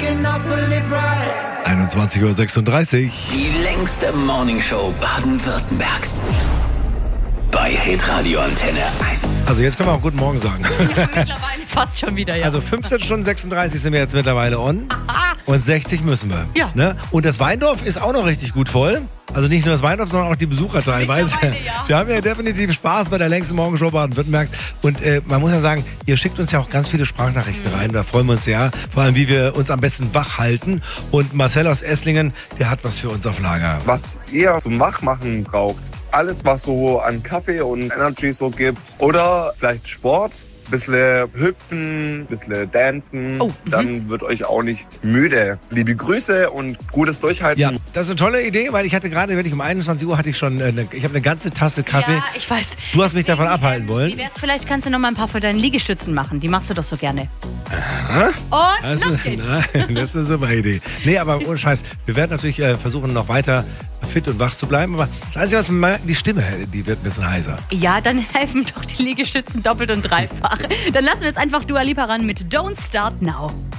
21:36 Uhr. Die längste Morningshow Baden-Württembergs. Bei Hitradio Antenne 1. Also jetzt können wir auch guten Morgen sagen. Ja, mittlerweile fast schon wieder, ja. Also 15 Stunden 36 sind wir jetzt mittlerweile on. Und 60 müssen wir. Ja. Ne? Und das Weindorf ist auch noch richtig gut voll. Also nicht nur das Weindorf, sondern auch die Besucher teilweise. Ja. Wir haben ja definitiv Spaß bei der längsten Morgenshow Baden-Württembergs. Und man muss ja sagen, ihr schickt uns ja auch ganz viele Sprachnachrichten rein. Da freuen wir uns sehr. Vor allem, wie wir uns am besten wach halten. Und Marcel aus Esslingen, der hat was für uns auf Lager. Was ihr zum Wachmachen braucht, alles was so an Kaffee und Energy so gibt oder vielleicht Sport, bisschen hüpfen, bisschen dancen, dann wird euch auch nicht müde. Liebe Grüße und gutes Durchhalten. Ja, das ist eine tolle Idee, weil ich hatte gerade, wenn ich um 21 Uhr hatte ich schon, ich habe eine ganze Tasse Kaffee. Ja, ich weiß. Du hast mich davon abhalten wollen. Wie wär's, vielleicht kannst du noch mal ein paar von deinen Liegestützen machen. Die machst du doch so gerne. Aha. Und los geht's. Nein, das ist eine super Idee. Nee, aber ohne Scheiß, wir werden natürlich versuchen, noch weiter fit und wach zu bleiben. Aber das Einzige, was man merkt, die Stimme, die wird ein bisschen heiser. Ja, dann helfen doch die Liegestützen doppelt und dreifach. Dann lassen wir jetzt einfach Dua Lipa ran mit Don't Start Now.